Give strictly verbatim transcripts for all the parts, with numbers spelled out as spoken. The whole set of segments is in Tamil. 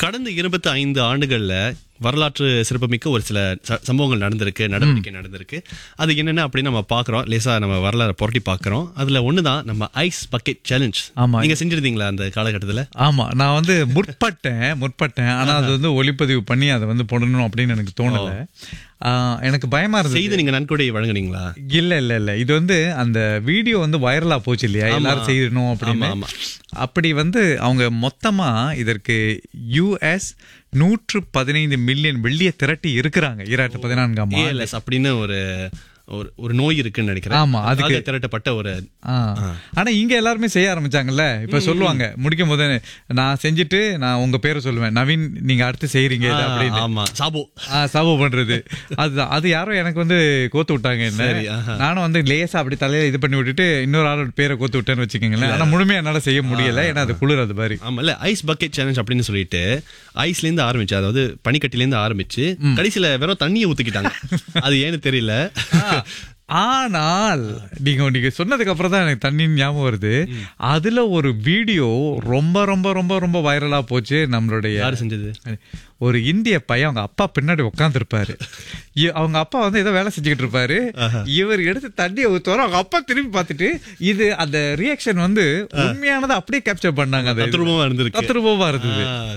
கடந்த இருபத்தி ஐந்து ஆண்டுகள்ல வரலாற்று சிறப்புமிக்க ஒரு சில ச- சம்பவங்கள் நடந்திருக்கு, நடவடிக்கை நடந்திருக்கு. அது என்னென்ன அப்படின்னு நம்ம பாக்குறோம். லேசா நம்ம வரலாறு புரட்டி பாக்குறோம். அதுல ஒண்ணுதான் நம்ம ஐஸ் பக்கெட் சேலஞ்ச். ஆமா. நீங்க செஞ்சிருந்தீங்களா அந்த காலகட்டத்துல? ஆமா, நான் வந்து முற்பட்டேன் முற்பட்டேன் ஆனா அது வந்து ஒளிப்பதிவு பண்ணி அதை வந்து போடணும் அப்படின்னு எனக்கு தோணல. ஆஹ், எனக்கு பயமா இருந்தது. செய்து நீங்க நன்கொடை வழங்குனீங்களா? இல்ல இல்ல இல்ல இது வந்து அந்த வீடியோ வந்து வைரலா போச்சு இல்லையா, ஆமா. எல்லாரும் செய்யணும் அப்படின்னு. ஆமா, ஆமா. அப்படி வந்து அவங்க மொத்தமா இதற்கு யூஎஸ் நூற்று பதினைந்து மில்லியன் வெள்ளியை திரட்டி இருக்கிறாங்க இரண்டாயிரத்தி பதினான்காம் ஆண்டு. ஏஎல்எஸ் அப்படின்னு ஒரு ஒரு ஒரு நோய் இருக்குன்னு நினைக்கிறேன். ஆமா, அதுக்கு- அதுக்கு திரட்டப்பட்ட ஒரு ஆ. ஆனா இங்க எல்லாருமே செய்ய ஆரம்பிச்சாங்கல்ல. இப்ப சொல்லுவாங்க முடிக்கும் போது நான் செஞ்சுட்டு நான் உங்க பேரை சொல்லுவேன், நவீன் நீங்க அடுத்து செய்யறீங்க இது அப்படின்னு. ஆமா, சாபோ. ஆ, சபோ பண்றது அதுதான். அது யாரோ எனக்கு வந்து கோத்து விட்டாங்க என்ன. சரி, ஆஹா. நானும் வந்து லேசா அப்படி தலையில இது பண்ணி விட்டுட்டு இன்னொரு ஆளோட பேரை கோத்து விட்டேன்னு வச்சுக்கோங்களேன். ஆனா முழுமையா என்னால செய்ய முடியல, ஏன்னா அது குளிர் அது மாதிரி. ஆமா, இல்ல ஐஸ் பக்கெட் சேலஞ்ச் அப்படின்னு சொல்லிட்டு ஐஸ்ல இருந்து ஆரம்பிச்சு, அதாவது பனிக்கட்டில இருந்து ஆரம்பிச்சு கடைசியில வெறும் தண்ணியை ஊத்திக்கிட்டாங்க. அது ஏன்னு தெரியல. ஆனால் நீங்க நீங்க சொன்னதுக்கு அப்புறம் தான் எனக்கு தண்ணி ஞாபகம் வருது. அதுல ஒரு வீடியோ ரொம்ப ரொம்ப ரொம்ப ரொம்ப வைரலா போச்சு. நம்மளுடைய யாரு செஞ்சது? ஒரு இந்திய பையன் அவங்க அப்பா பின்னாடி உட்கார்ந்து இருப்பாரு. அவங்க அப்பா வந்து ஏதோ வேலை செஞ்சுக்கிட்டு இருப்பாரு. இவர் எடுத்து தண்ணியை ஊத்துவாரு, அவங்க அப்பா திரும்பி பார்த்துட்டு இது அந்த ரியாக்ஷன் வந்து உண்மையானதை அப்படியே கேப்சர் பண்ணாங்க. அது தத்ரூபமா இருந்திருக்கு. தத்ரூபமா இருந்தது. ஆ.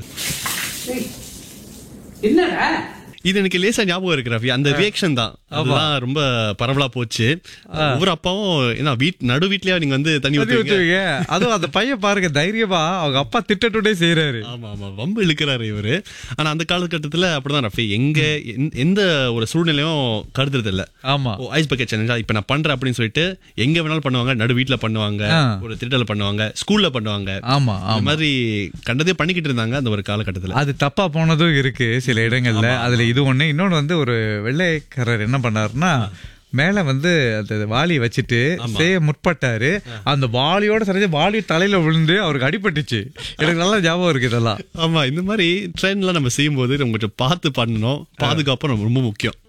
என்னடா இது எனக்கு லேசா ஞாபகம் இருக்கு ரஃபி. அந்த ரியாக்ஷன் தான் அதுதான் ரொம்ப பரவலா போச்சு. ஒவ்வொரு அப்பாவும் என்ன வீட் நடு வீட்லயா நீங்க வந்து தண்ணி தண்ணி ஊத்துவீங்க? ஊத்துவீங்க. அதுவும் அந்த பையன் பாருங்க தைரியமா அவங்க அப்பா திட்டட்டே செய்யறாரு. ஆமா ஆமா, வம்பு இழுக்கிறாரு இவரு. ஆனா அந்த காலகட்டத்துல அப்படிதான் ரஃபி. எங்க எந்த- எந்த ஒரு சூழ்நிலையும் கருதுறது இல்ல. ஆமா. ஓ, ஐஸ் பக்கெட் சேலஞ்சா இப்ப நான் பண்றேன் அப்படின்னு சொல்லிட்டு எங்க வேணாலும் பண்ணுவாங்க. நடு வீட்ல பண்ணுவாங்க, ஆ. ஒரு திட்டல பண்ணுவாங்க, ஸ்கூல்ல பண்ணுவாங்க. ஆமா இந்த ஆமா. மாதிரி கண்டதே பண்ணிக்கிட்டு இருந்தாங்க அந்த ஒரு காலகட்டத்துல. அது தப்பா போனதும் இருக்கு சில இடங்கள்ல. அதுல இது ஒண்ணு. இன்னொன்னு வந்து ஒரு வெள்ளைக்காரர் என்ன பண்ணாருன்னா மேல வந்து அந்த வாளி வச்சுட்டு செய்ய முற்பட்டாரு. அந்த வாளியோட சரிஞ்சு வாளி தலையில விழுந்து அவருக்கு அடிபட்டுச்சு. எனக்கு நல்லா ஞாபகம் இருக்கு இதெல்லாம். ஆமா, இந்த மாதிரி ட்ரெயின்லாம் நம்ம செய்யும் போது நம்ம கொஞ்சம் பார்த்து பண்ணணும். பாதுகாப்பு ரொம்ப முக்கியம்.